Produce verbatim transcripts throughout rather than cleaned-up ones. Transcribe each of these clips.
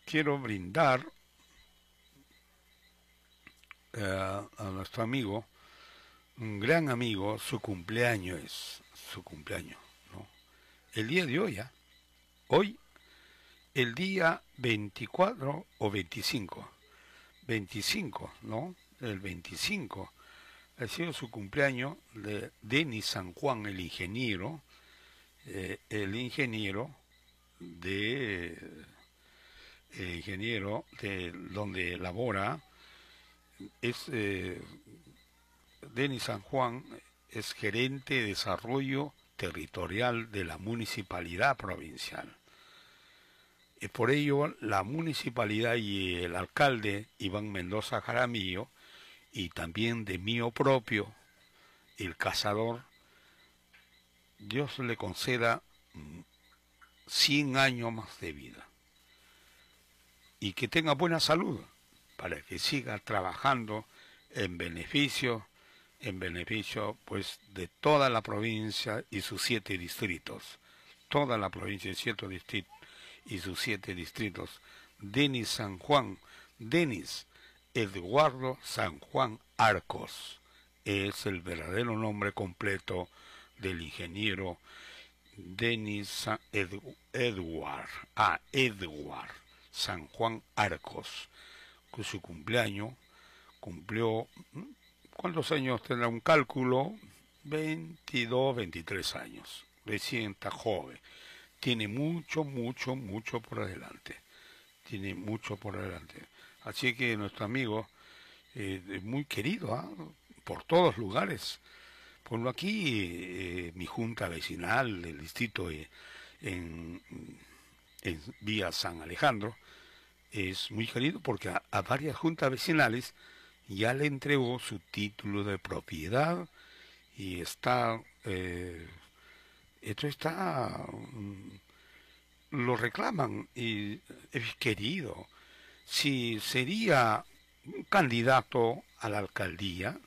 quiero brindar eh, a nuestro amigo, un gran amigo, su cumpleaños es, su cumpleaños, ¿no? El día de hoy, ¿eh? Hoy, el día veinticuatro o veinticinco, veinticinco, ¿no? El veinticinco ha sido su cumpleaños de Denis San Juan, el ingeniero, eh, el ingeniero de el ingeniero de donde labora es eh, Denis San Juan es gerente de desarrollo territorial de la municipalidad provincial. Y por ello la municipalidad y el alcalde Iván Mendoza Jaramillo, y también de mío propio, el cazador, Dios le conceda cien años más de vida y que tenga buena salud para que siga trabajando en beneficio en beneficio pues de toda la provincia y sus siete distritos, toda la provincia y siete distritos y sus siete distritos. Denis San Juan, Denis Eduardo San Juan Arcos es el verdadero nombre completo del ingeniero Denis Edu, Edward, ah, Edward San Juan Arcos, con su cumpleaños cumplió, ¿cuántos años tendrá? Un cálculo, veintidós, veintitrés años, recién está joven, tiene mucho, mucho, mucho por delante, tiene mucho por delante, así que nuestro amigo eh, es muy querido, ¿eh? Por todos lugares. Ponlo aquí, eh, mi junta vecinal del distrito eh, en, en vía San Alejandro es muy querido porque a, a varias juntas vecinales ya le entregó su título de propiedad y está, eh, esto está, mm, lo reclaman y es querido. Si sería un candidato a la alcaldía,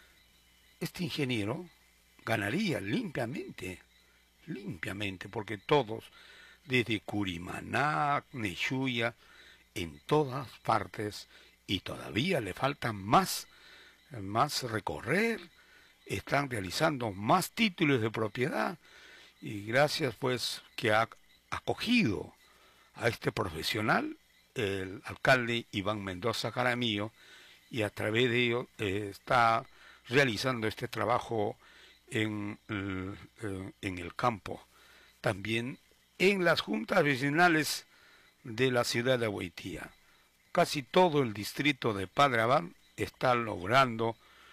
este ingeniero ganaría limpiamente, limpiamente, porque todos, desde Curimaná, Nechuya, en todas partes, y todavía le faltan más, más recorrer, están realizando más títulos de propiedad, y gracias pues que ha acogido a este profesional, el alcalde Iván Mendoza Jaramillo, y a través de ello eh, está realizando este trabajo en, en el campo, también en las juntas vecinales de la ciudad de Abuetía. Casi todo el distrito de Padre Abad está logrando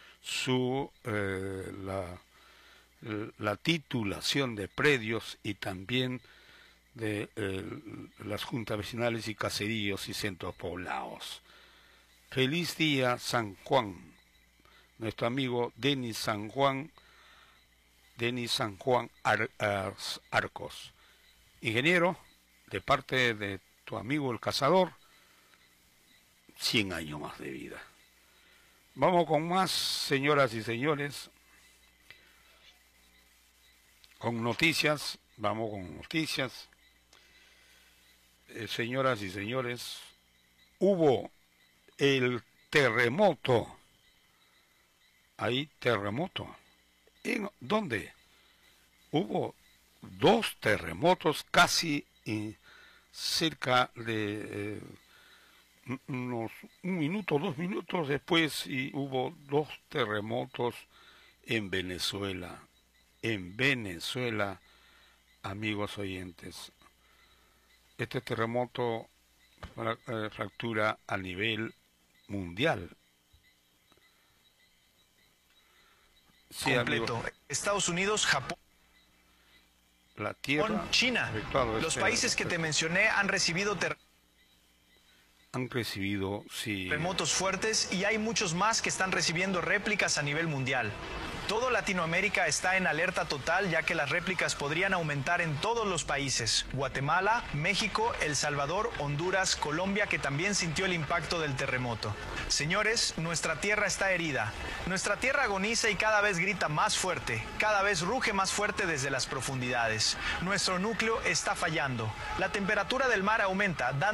su eh, la, la titulación de predios y también de eh, las juntas vecinales y caseríos y centros poblados. Feliz día San Juan, nuestro amigo Denis San Juan, Denis San Juan Ar, Ar, Arcos. Ingeniero, de parte de tu amigo el cazador, cien años más de vida. Vamos con más, señoras y señores, con noticias, vamos con noticias. Eh, señoras y señores, hubo el terremoto, hay terremoto, ¿en dónde? Hubo dos terremotos casi eh, cerca de eh, unos un minuto, dos minutos después, y hubo dos terremotos en Venezuela, en Venezuela, amigos oyentes. Este terremoto fra, eh, fractura a nivel mundial. Sí, completo. amigos. Estados Unidos, Japón, La tierra, China. Los este, países que te mencioné han recibido ter han recibido sí, terremotos fuertes y hay muchos más que están recibiendo réplicas a nivel mundial. Todo Latinoamérica está en alerta total, ya que las réplicas podrían aumentar en todos los países: Guatemala, México, El Salvador, Honduras, Colombia, que también sintió el impacto del terremoto. Señores, nuestra tierra está herida. Nuestra tierra agoniza y cada vez grita más fuerte, cada vez ruge más fuerte desde las profundidades. Nuestro núcleo está fallando. La temperatura del mar aumenta, dando